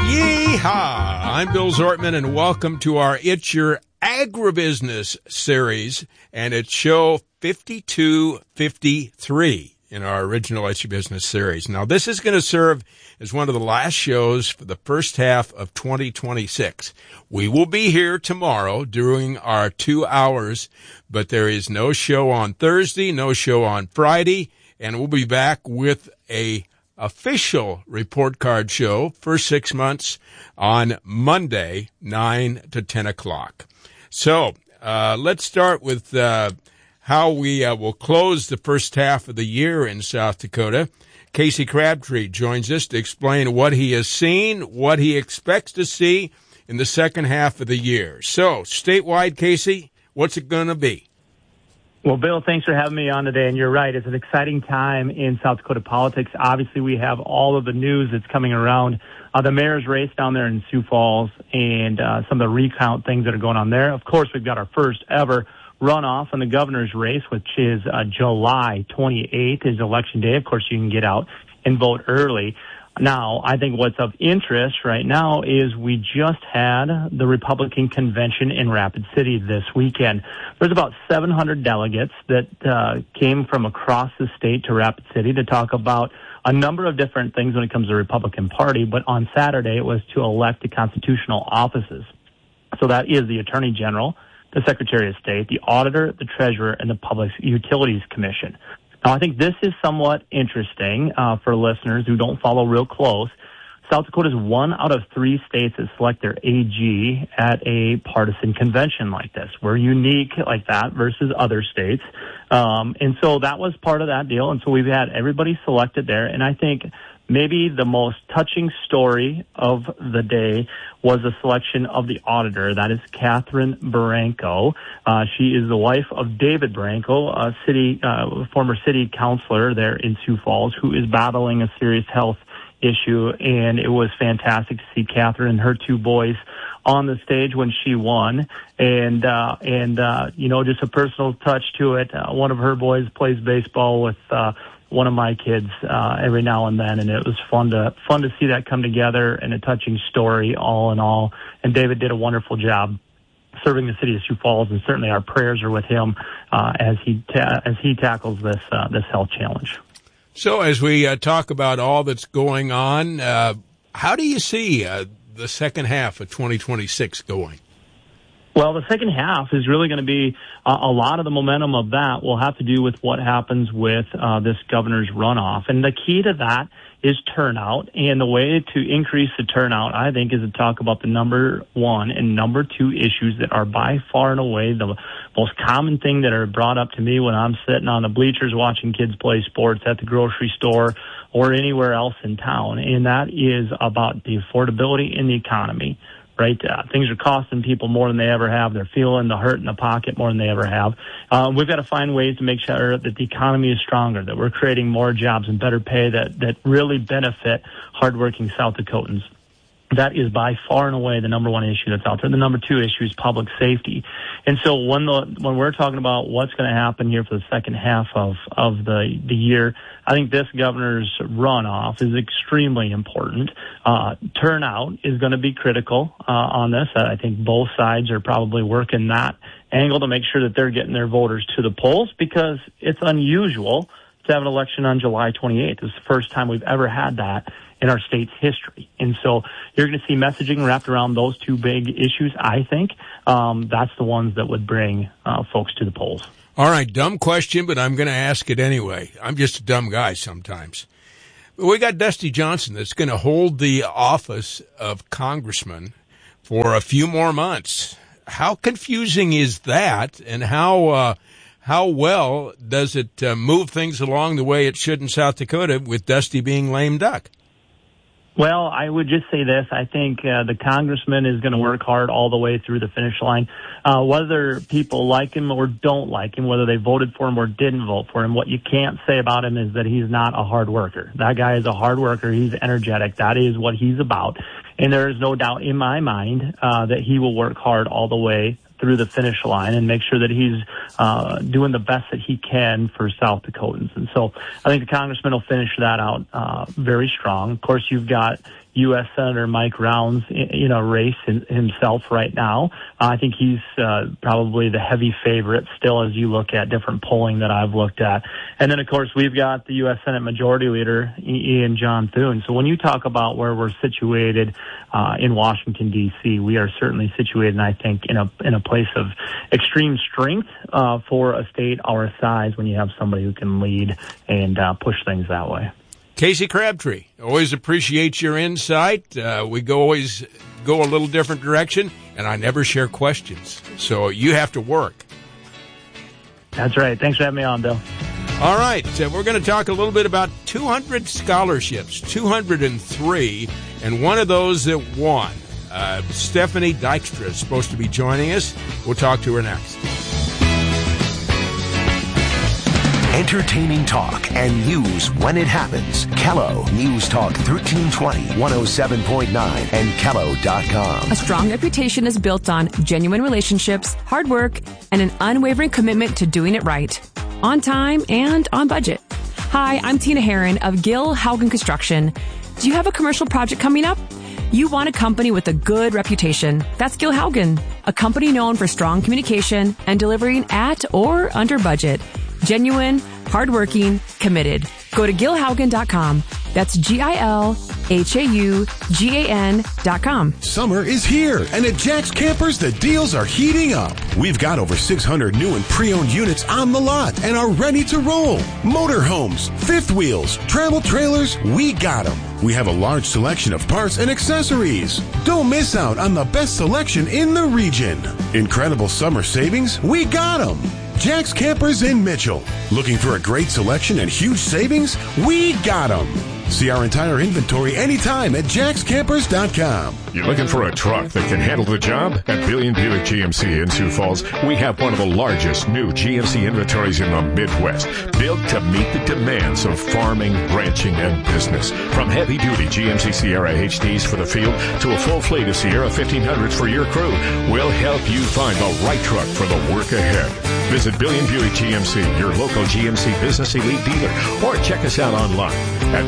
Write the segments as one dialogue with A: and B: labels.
A: Yeehaw! I'm Bill Zortman, and welcome to our It's Your Agribusiness series, and it's show 5253 in our original It's Your Business series. Now, this is going to serve as one of the last shows for the first half of 2026. We will be here tomorrow during our 2 hours, but there is no show on Thursday, no show on Friday, and we'll be back with a official report card show for 6 months on Monday, 9 to 10 o'clock. So let's start with how we will close the first half of the year in South Dakota. Casey Crabtree joins us to explain what he has seen, what he expects to see in the second half of the year. So, statewide, Casey, what's it going to be?
B: Well, Bill, thanks for having me on today. And you're right, it's an exciting time in South Dakota politics. Obviously, we have all of the news that's coming around the mayor's race down there in Sioux Falls and some of the recount things that are going on there. Of course, we've got our first ever runoff in the governor's race, which is July 28th is election day. Of course, you can get out and vote early. Now, I think what's of interest right now is we just had the Republican convention in Rapid City this weekend. There's about 700 delegates that came from across the state to Rapid City to talk about a number of different things when it comes to the Republican Party. But on Saturday, it was to elect the constitutional offices. So that is the Attorney General, the Secretary of State, the Auditor, the Treasurer, and the Public Utilities Commission. Now, I think this is somewhat interesting for listeners who don't follow real close. South Dakota is one out of 3 states that select their AG at a partisan convention like this. We're unique like that versus other states. And so that was part of that deal. And so we've had everybody selected there. And I think maybe the most touching story of the day was the selection of the auditor. That is Catherine Baranko. She is the wife of David Baranko, a former city councilor there in Sioux Falls, who is battling a serious health issue. And it was fantastic to see Catherine and her 2 boys on the stage when she won. And just a personal touch to it. One of her boys plays baseball with one of my kids every now and then, and it was fun to see that come together, and a touching story all in all. And David did a wonderful job serving the city of Sioux Falls, and certainly our prayers are with him as he tackles this health challenge.
A: So as we talk about all that's going on, how do you see the second half of 2026 going?
B: Well, the second half is really going to be a lot of the momentum of that will have to do with what happens with this governor's runoff. And the key to that is turnout. And the way to increase the turnout, I think, is to talk about the number 1 and number 2 issues that are by far and away the most common thing that are brought up to me when I'm sitting on the bleachers watching kids play sports at the grocery store or anywhere else in town. And that is about the affordability in the economy. Right, things are costing people more than they ever have. They're feeling the hurt in the pocket more than they ever have. We've got to find ways to make sure that the economy is stronger, that we're creating more jobs and better pay that really benefit hardworking South Dakotans. That is by far and away the number 1 issue that's out there. The number 2 issue is public safety. And so when we're talking about what's going to happen here for the second half of the year, I think this governor's runoff is extremely important. Turnout is going to be critical on this. I think both sides are probably working that angle to make sure that they're getting their voters to the polls, because it's unusual to have an election on July 28th. It's the first time we've ever had that in our state's history. And so you're going to see messaging wrapped around those 2 big issues, I think. That's the ones that would bring folks to the polls.
A: All right, dumb question, but I'm going to ask it anyway. I'm just a dumb guy sometimes. We got Dusty Johnson that's going to hold the office of congressman for a few more months. How confusing is that, and how well does it move things along the way it should in South Dakota with Dusty being lame duck?
B: Well, I would just say this. I think the congressman is going to work hard all the way through the finish line. Whether people like him or don't like him, whether they voted for him or didn't vote for him, what you can't say about him is that he's not a hard worker. That guy is a hard worker. He's energetic. That is what he's about. And there is no doubt in my mind that he will work hard all the way through the finish line and make sure that he's doing the best that he can for South Dakotans. And so I think the congressman will finish that out very strong. Of course, you've got U.S. Senator Mike Rounds, race himself right now. I think he's probably the heavy favorite still as you look at different polling that I've looked at. And then, of course, we've got the U.S. Senate Majority Leader, Ian John Thune. So when you talk about where we're situated in Washington, D.C., we are certainly situated, I think, in a place of extreme strength for a state our size when you have somebody who can lead and push things that way.
A: Casey Crabtree, always appreciate your insight. We always go a little different direction, and I never share questions. So you have to work.
B: That's right. Thanks for having me on, Bill.
A: All right. We're going to talk a little bit about 200 scholarships, 203, and one of those that won. Stephanie Dykstra is supposed to be joining us. We'll talk to her next.
C: Entertaining talk and news when it happens. Kello News Talk 1320, 107.9 and Kello.com.
D: A strong reputation is built on genuine relationships, hard work, and an unwavering commitment to doing it right. On time and on budget. Hi, I'm Tina Herron of Gil Haugen Construction. Do you have a commercial project coming up? You want a company with a good reputation. That's Gil Haugen, a company known for strong communication and delivering at or under budget. Genuine, hardworking, committed. Go to GilHaugen.com. That's GilHaugan.com.
E: Summer is here, and at Jack's Campers, the deals are heating up. We've got over 600 new and pre-owned units on the lot and are ready to roll. Motorhomes, fifth wheels, travel trailers, we got them. We have a large selection of parts and accessories. Don't miss out on the best selection in the region. Incredible summer savings, we got them. Jack's Campers in Mitchell. Looking for a great selection and huge savings? We got them. See our entire inventory anytime at jackscampers.com.
F: You're looking for a truck that can handle the job? At Billion Buick GMC in Sioux Falls, we have one of the largest new GMC inventories in the Midwest, built to meet the demands of farming, ranching, and business. From heavy-duty GMC Sierra HDs for the field to a full fleet of Sierra 1500s for your crew, we'll help you find the right truck for the work ahead. Visit Billion Buick GMC, your local GMC Business Elite dealer, or check us out online at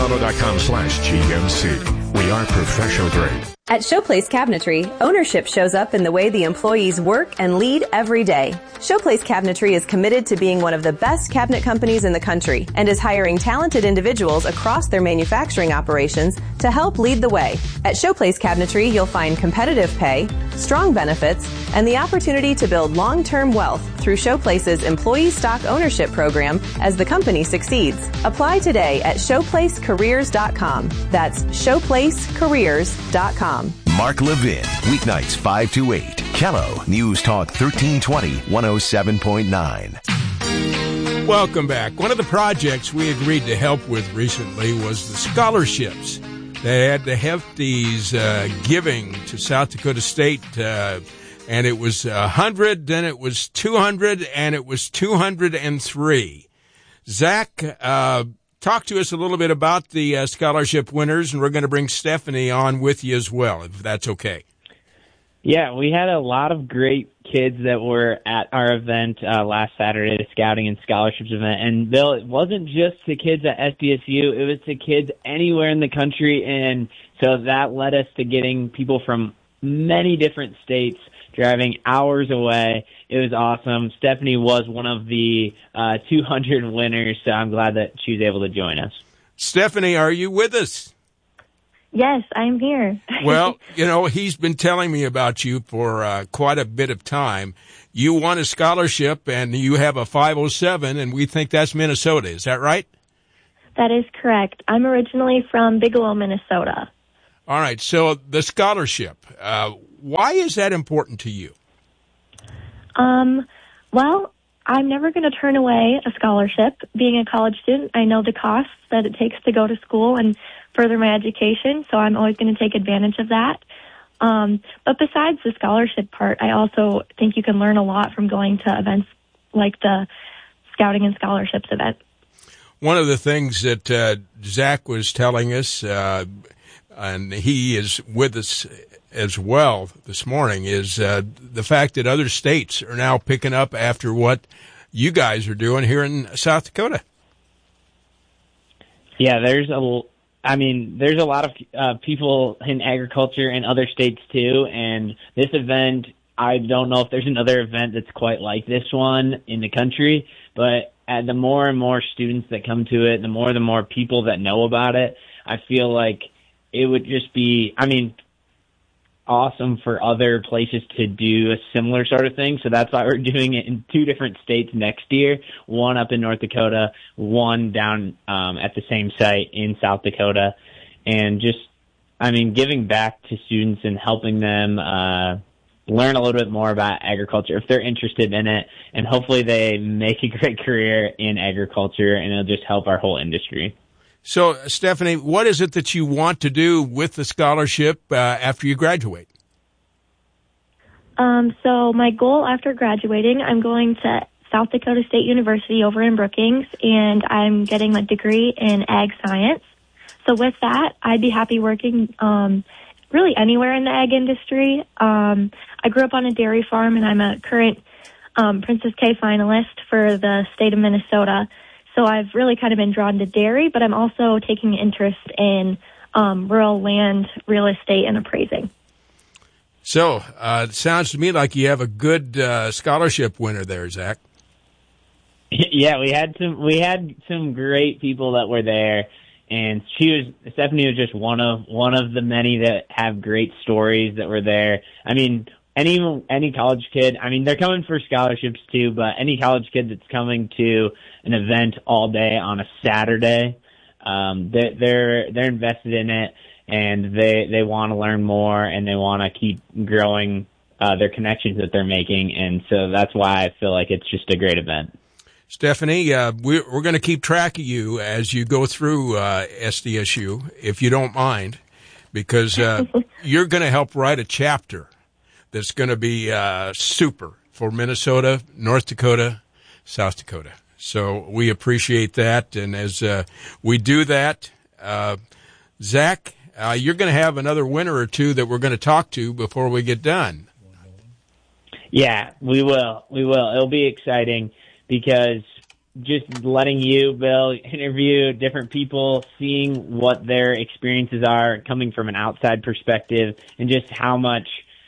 F: billionauto.com/GMC. We are professional grade.
G: At Showplace Cabinetry, ownership shows up in the way the employees work and lead every day. Showplace Cabinetry is committed to being one of the best cabinet companies in the country and is hiring talented individuals across their manufacturing operations to help lead the way. At Showplace Cabinetry, you'll find competitive pay, strong benefits, and the opportunity to build long-term wealth through Showplace's employee stock ownership program as the company succeeds. Apply today at showplacecareers.com. That's showplacecareers.com.
C: Mark Levin, weeknights 5 to 8. Kello News Talk 1320, 107.9.
A: Welcome back. One of the projects we agreed to help with recently was the scholarships. They had the Hefties giving to South Dakota State, and it was 100, then it was 200, and it was 203. Zach, talk to us a little bit about the scholarship winners, and we're going to bring Stephanie on with you as well, if that's okay.
H: Yeah, we had a lot of great kids that were at our event last Saturday, the Scouting and Scholarships event. And, Bill, it wasn't just the kids at SDSU. It was the kids anywhere in the country. And so that led us to getting people from many different states driving hours away. It was awesome. Stephanie was one of the 200 winners, so I'm glad that she was able to join us.
A: Stephanie, are you with us?
I: Yes, I'm here.
A: Well, he's been telling me about you for quite a bit of time. You won a scholarship, and you have a 507, and we think that's Minnesota. Is that right?
I: That is correct. I'm originally from Bigelow, Minnesota.
A: All right, so the scholarship, why is that important to you?
I: Well, I'm never going to turn away a scholarship. Being a college student, I know the costs that it takes to go to school and further my education, so I'm always going to take advantage of that. But besides the scholarship part, I also think you can learn a lot from going to events like the Scouting and Scholarships event.
A: One of the things that Zach was telling us, and he is with us as well this morning, is the fact that other states are now picking up after what you guys are doing here in South Dakota.
H: Yeah, there's I mean, there's a lot of people in agriculture in other states too, and this event, I don't know if there's another event that's quite like this one in the country, but the more and more students that come to it, the more people that know about it, I feel like it would just be, awesome for other places to do a similar sort of thing. So that's why we're doing it in 2 different states next year, one up in North Dakota, one down at the same site in South Dakota. And just, giving back to students and helping them learn a little bit more about agriculture if they're interested in it. And hopefully they make a great career in agriculture, and it'll just help our whole industry.
A: So, Stephanie, what is it that you want to do with the scholarship after you graduate?
I: So my goal after graduating, I'm going to South Dakota State University over in Brookings, and I'm getting a degree in ag science. So with that, I'd be happy working really anywhere in the ag industry. I grew up on a dairy farm, and I'm a current Princess K finalist for the state of Minnesota. So I've really kind of been drawn to dairy, but I'm also taking interest in rural land, real estate, and appraising.
A: So it sounds to me like you have a good scholarship winner there, Zach.
H: Yeah, we had some great people that were there, and Stephanie was just one of the many that have great stories that were there. Any college kid, they're coming for scholarships too, but any college kid that's coming to an event all day on a Saturday, they're invested in it, and they want to learn more, and they want to keep growing their connections that they're making, and so that's why I feel like it's just a great event.
A: Stephanie, we're going to keep track of you as you go through SDSU, if you don't mind, because you're going to help write a chapter that's going to be super for Minnesota, North Dakota, South Dakota. So we appreciate that. And as we do that, Zach, you're going to have another winner or two that we're going to talk to before we get done.
H: Yeah, we will. It'll be exciting because just letting you, Bill, interview different people, seeing what their experiences are coming from an outside perspective, and just how much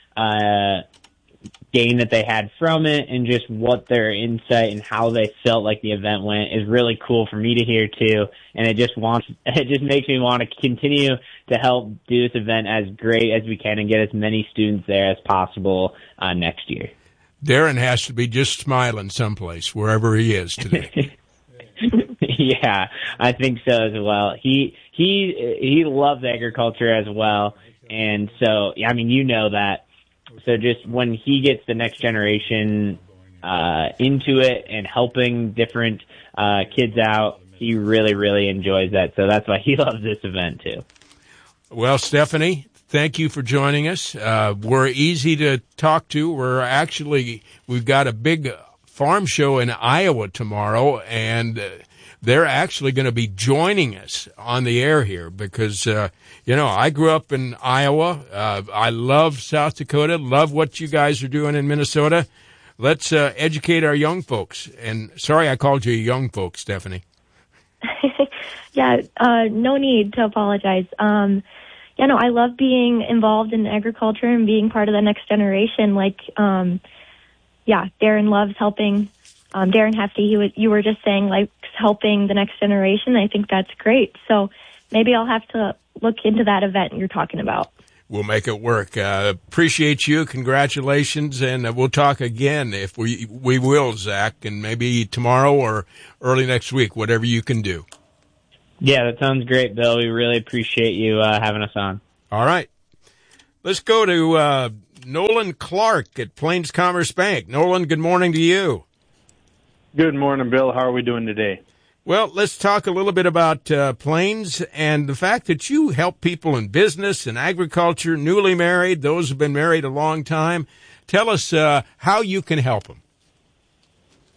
H: gain that they had from it, and just what their insight and how they felt like the event went is really cool for me to hear too. And it just makes me want to continue to help do this event as great as we can and get as many students there as possible next year.
A: Darren has to be just smiling someplace, wherever he is today.
H: Yeah, I think so as well. He loves agriculture as well. And so, you know that. So just when he gets the next generation into it and helping different kids out, he really, really enjoys that. So that's why he loves this event too.
A: Well, Stephanie, thank you for joining us. We're easy to talk to. We've got a big farm show in Iowa tomorrow, and they're actually going to be joining us on the air here because, I grew up in Iowa. I love South Dakota, love what you guys are doing in Minnesota. Let's educate our young folks. And sorry I called you young folks, Stephanie.
I: Yeah, no need to apologize. I love being involved in agriculture and being part of the next generation. Darren loves helping. Darren Hefty, you were just saying, likes helping the next generation. I think that's great. So maybe I'll have to look into that event you're talking about.
A: We'll make it work. Appreciate you. Congratulations. And we'll talk again if we will, Zach, and maybe tomorrow or early next week, whatever you can do.
H: Yeah, that sounds great, Bill. We really appreciate you having us on.
A: All right. Let's go to Nolan Clark at Plains Commerce Bank. Nolan, good morning to you.
J: Good morning, Bill. How are we doing today?
A: Well, let's talk a little bit about Plains and the fact that you help people in business and agriculture, newly married, those who've been married a long time. Tell us how you can help them.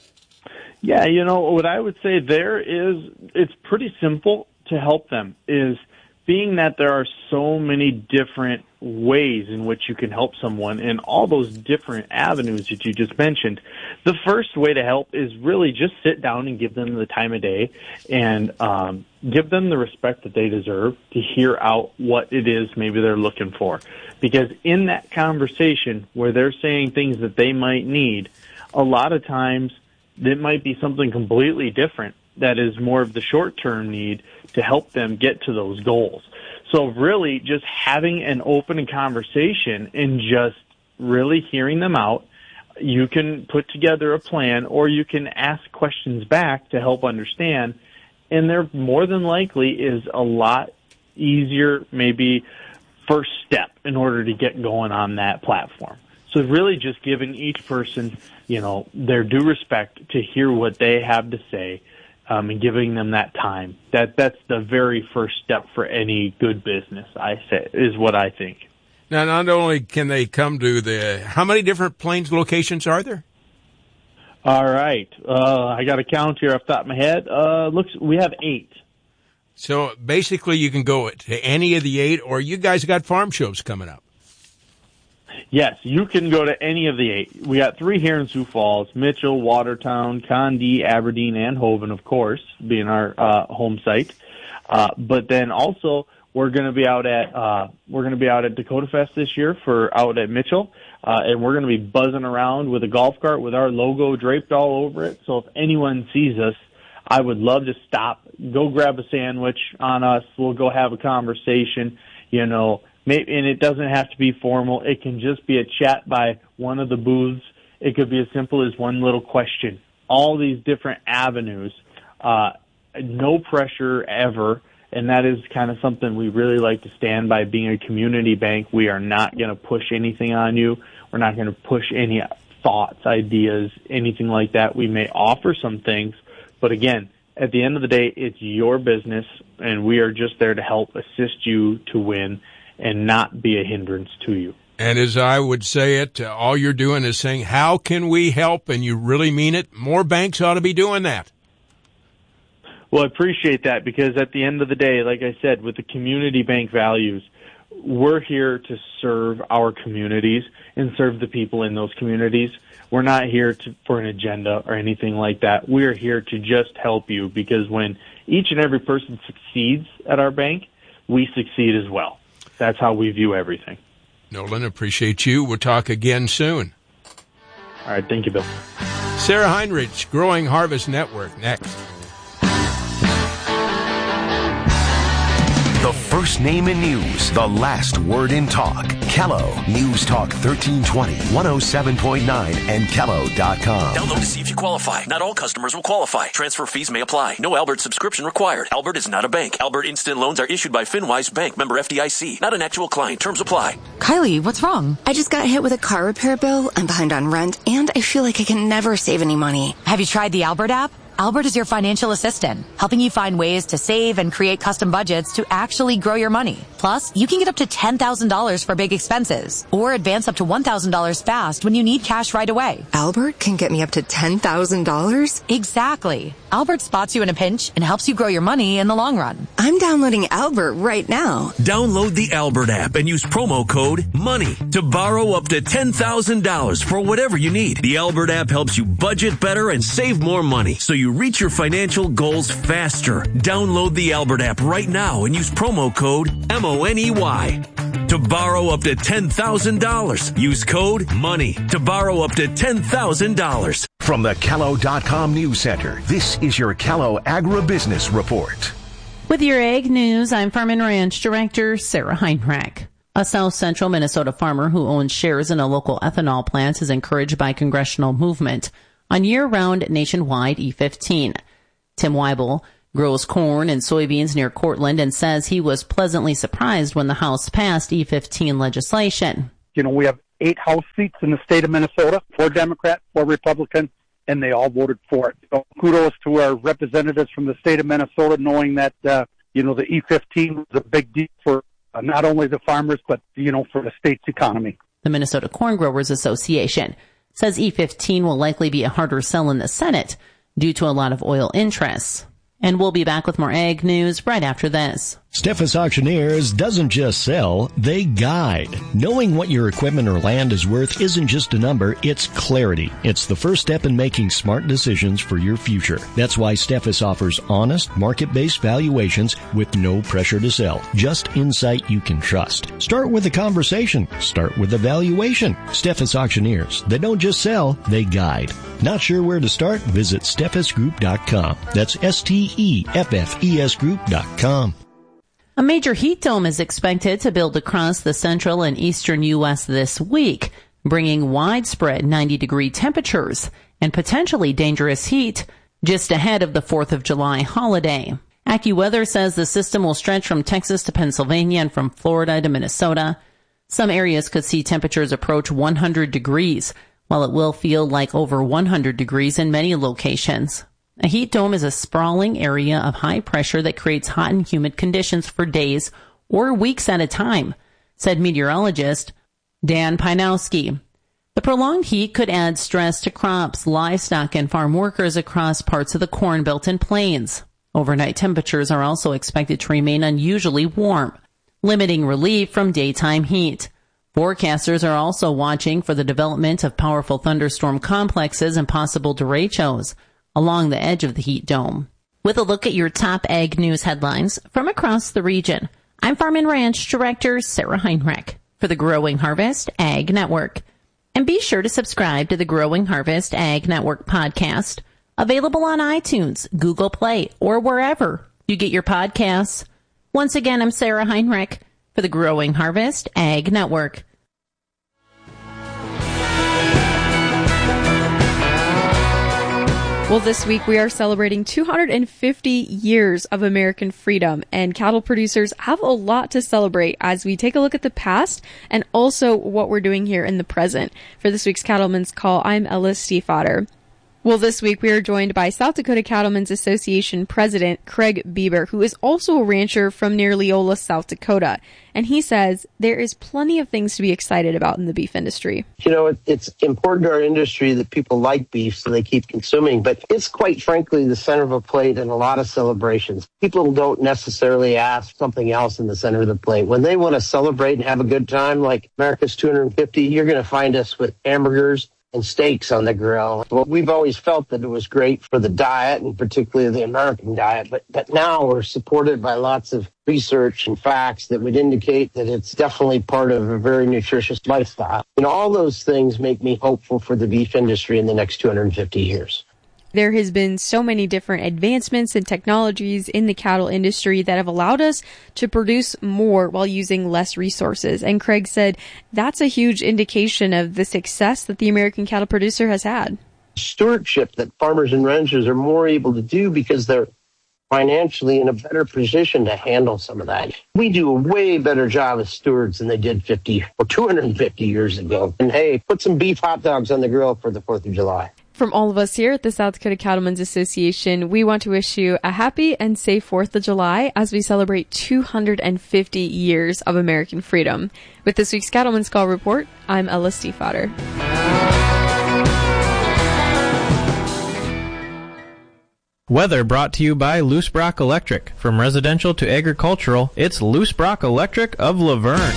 J: Yeah, what I would say there is it's pretty simple to help them is being that there are so many different ways in which you can help someone and all those different avenues that you just mentioned, the first way to help is really just sit down and give them the time of day and give them the respect that they deserve to hear out what it is maybe they're looking for. Because in that conversation where they're saying things that they might need, a lot of times it might be something completely different that is more of the short-term need to help them get to those goals. So really just having an open conversation and just really hearing them out. You can put together a plan or you can ask questions back to help understand. And there more than likely is a lot easier, maybe first step in order to get going on that platform. So really just giving each person, their due respect to hear what they have to say. And giving them that time. That's the very first step for any good business, I say, is what I think.
A: Now, not only can they come to how many different Plains locations are there?
J: All right. I got a count here off the top of my head. We have 8.
A: So basically you can go to any of the 8, or you guys got farm shows coming up.
J: Yes, you can go to any of the 8. We got 3 here in Sioux Falls: Mitchell, Watertown, Condie, Aberdeen, and Hoven, of course, being our home site. But then also we're going to be out at Dakota Fest this year out at Mitchell, and we're going to be buzzing around with a golf cart with our logo draped all over it. So if anyone sees us, I would love to stop, go grab a sandwich on us. We'll go have a conversation, and it doesn't have to be formal. It can just be a chat by one of the booths. It could be as simple as one little question. All these different avenues, no pressure ever, and that is kind of something we really like to stand by. Being a community bank, we are not going to push anything on you. We're not going to push any thoughts, ideas, anything like that. We may offer some things, but again, at the end of the day, it's your business, and we are just there to help assist you to win and not be a hindrance to you.
A: And as I would say it, all you're doing is saying, how can we help? And you really mean it. More banks ought to be doing that.
J: Well, I appreciate that, because at the end of the day, like I said, with the community bank values, we're here to serve our communities and serve the people in those communities. We're not here for an agenda or anything like that. We're here to just help you, because when each and every person succeeds at our bank, we succeed as well. That's how we view everything.
A: Nolan, appreciate you. We'll talk again soon.
J: All right. Thank you, Bill.
A: Sarah Heinrich, Growing Harvest Network, next.
C: The first name in news, the last word in talk. Kello News Talk 1320, 107.9, and Kello.com.
K: Download to see if you qualify. Not all customers will qualify. Transfer fees may apply. No Albert subscription required. Albert is not a bank. Albert Instant Loans are issued by FinWise Bank, member FDIC. Not an actual client. Terms apply.
L: Kylie, what's wrong? I just got hit with a car repair bill. I'm behind on rent, and I feel like I can never save any money.
M: Have you tried the Albert app? Albert is your financial assistant, helping you find ways to save and create custom budgets to actually grow your money. Plus, you can get up to $10,000 for big expenses or advance up to $1,000 fast when you need cash right away.
L: Albert can get me up to $10,000?
M: Exactly. Albert spots you in a pinch and helps you grow your money in the long run.
L: I'm downloading Albert right now.
K: Download the Albert app and use promo code MONEY to borrow up to $10,000 for whatever you need. The Albert app helps you budget better and save more money, so you reach your financial goals faster. Download the Albert app right now and use promo code MONEY to borrow up to $10,000. Use code MONEY to borrow up to $10,000.
C: From the Kello.com News Center, this is your Kello Agribusiness Report.
N: With your Ag News, I'm Farm and Ranch Director Sarah Heinrich. A South Central Minnesota farmer who owns shares in a local ethanol plant is encouraged by congressional movement on year-round nationwide E15. Tim Weibel grows corn and soybeans near Cortland and says he was pleasantly surprised when the House passed E15 legislation.
O: We have 8 House seats in the state of Minnesota, 4 Democrat, 4 Republican, and they all voted for it. So kudos to our representatives from the state of Minnesota, knowing that, the E15 was a big deal for not only the farmers, but, for the state's economy.
N: The Minnesota Corn Growers Association says E15 will likely be a harder sell in the Senate due to a lot of oil interests. And we'll be back with more Ag News right after this.
P: Steffes Auctioneers doesn't just sell, they guide. Knowing what your equipment or land is worth isn't just a number, it's clarity. It's the first step in making smart decisions for your future. That's why Steffes offers honest, market-based valuations with no pressure to sell. Just insight you can trust. Start with a conversation. Start with a valuation. Steffes Auctioneers. They don't just sell, they guide. Not sure where to start? Visit SteffesGroup.com. That's STEFFES Group.com.
N: A major heat dome is expected to build across the central and eastern U.S. this week, bringing widespread 90-degree temperatures and potentially dangerous heat just ahead of the 4th of July holiday. AccuWeather says the system will stretch from Texas to Pennsylvania and from Florida to Minnesota. Some areas could see temperatures approach 100 degrees, while it will feel like over 100 degrees in many locations. A heat dome is a sprawling area of high pressure that creates hot and humid conditions for days or weeks at a time, said meteorologist Dan Pinowski. The prolonged heat could add stress to crops, livestock, and farm workers across parts of the Corn Belt and Plains. Overnight temperatures are also expected to remain unusually warm, limiting relief from daytime heat. Forecasters are also watching for the development of powerful thunderstorm complexes and possible derechos along the edge of the heat dome. With a look at your top ag news headlines from across the region, I'm Farm and Ranch Director Sarah Heinrich for the Growing Harvest Ag Network. And be sure to subscribe to the Growing Harvest Ag Network podcast, available on iTunes, Google Play, or wherever you get your podcasts. Once again, I'm Sarah Heinrich for the Growing Harvest Ag Network.
Q: Well, this week we are celebrating 250 years of American freedom, and cattle producers have a lot to celebrate as we take a look at the past and also what we're doing here in the present. For this week's Cattlemen's Call, I'm Ella Stiefvater. Well, this week we are joined by South Dakota Cattlemen's Association President Craig Bieber, who is also a rancher near near Leola, South Dakota. And he says there is plenty of things to be excited about in the beef industry.
R: You know, it's important to our industry that people like beef, so they keep consuming. But it's quite frankly the center of a plate in a lot of celebrations. People don't necessarily ask something else in the center of the plate. When they want to celebrate and have a good time, like America's 250, you're going to find us with hamburgers and steaks on the grill. Well, we've always felt that it was great for the diet, and particularly the American diet, but now we're supported by lots of research and facts that would indicate that it's definitely part of a very nutritious lifestyle. And all those things make me hopeful for the beef industry in the next 250 years.
Q: There has been so many different advancements and technologies in the cattle industry that have allowed us to produce more while using less resources. And Craig said that's a huge indication of the success that the American cattle producer has had.
R: Stewardship that farmers and ranchers are more able to do because they're financially in a better position to handle some of that. We do a way better job as stewards than they did 50 or 250 years ago. And hey, put some beef hot dogs on the grill for the 4th of July.
Q: From all of us here at the South Dakota Cattlemen's Association, we want to wish you a happy and safe 4th of July as we celebrate 250 years of American freedom. With this week's Cattlemen's Call Report, I'm Ella Stiefvater.
S: Weather brought to you by Loose Brock Electric. From residential to agricultural, it's Loose Brock Electric of Laverne.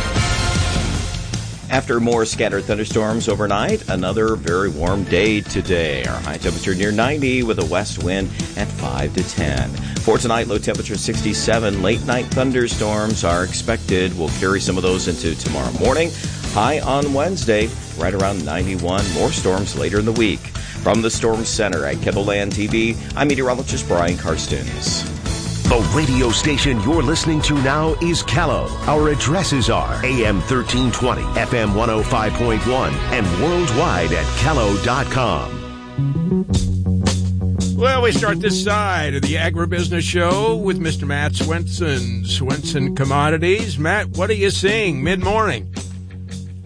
T: After more scattered thunderstorms overnight, another very warm day today. Our high temperature near 90 with a west wind at 5 to 10. For tonight, low temperature 67. Late night thunderstorms are expected. We'll carry some of those into tomorrow morning. High on Wednesday, right around 91. More storms later in the week. From the Storm Center at Kettleland TV, I'm meteorologist Brian Karstens.
C: The radio station you're listening to now is Callow. Our addresses are AM 1320, FM 105.1, and worldwide at Callow.com.
A: Well, we start this side of the Agribusiness Show with Mr. Matt Swenson, Swenson Commodities. Matt, what are you seeing mid-morning?